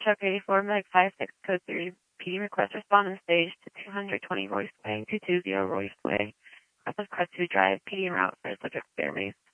Chuck 84, Meg 56, Code 3, PD request respond on stage to 220 Royce Way, 220 Royce Way. Request to drive PD en route for subject Fairways.